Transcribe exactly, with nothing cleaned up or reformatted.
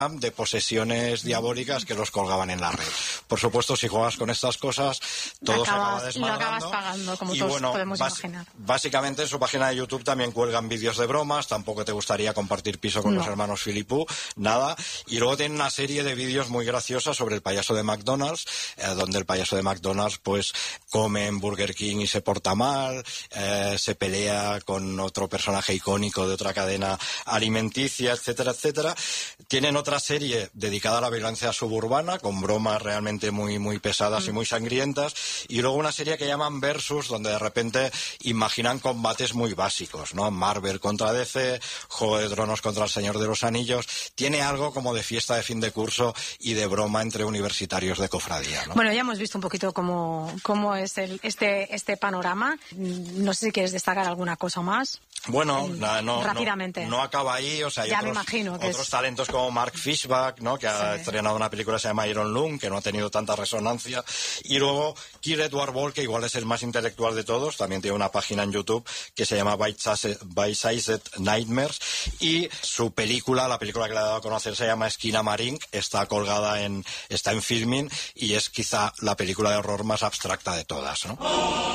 de posesiones diabólicas que los colgaban en la red. Por supuesto, si juegas con estas cosas, todo acabas, se acaba desmadrando. Y lo acabas pagando, como y todos bueno, podemos bas- imaginar. Básicamente en su página de YouTube también cuelgan vídeos de bromas, tampoco te gustaría compartir piso con No. los hermanos Philippou, nada. Y luego tienen una serie de vídeos muy graciosos sobre el payaso de McDonald's, eh, donde el payaso de McDonald's pues come en Burger King y se porta mal, eh, se pelea con otro personaje icónico de otra cadena alimenticia, etcétera, etcétera. Tienen otra serie dedicada a la violencia suburbana, con bromas realmente muy, muy pesadas mm. y muy sangrientas, y luego una serie que llaman Versus, donde de repente imaginan combates muy básicos, ¿no? Marvel contra D C, Juego de Tronos contra el Señor de los Anillos. Tiene algo como de fiesta de fin de curso y de broma entre universitarios de cofradía, ¿no? Bueno, ya hemos visto un poquito cómo, cómo es el, este, este panorama. No sé si quieres destacar alguna cosa más. Bueno, no, no, rápidamente. No, no acaba ahí, o sea, hay ya otros, me imagino que otros es... talentos como Mark Fishback, ¿no? Que ha sí. estrenado una película que se llama Iron Lung, que no ha tenido tanta resonancia, y luego Kirk Edward Ball, que igual es el más intelectual de todos, también tiene una página en YouTube que se llama Bite-Sized Nightmares, y su película, la película que le ha dado a conocer se llama Esquina Marín, está colgada en, está en Filmin, y es quizá la película de horror más abstracta de todas, ¿no?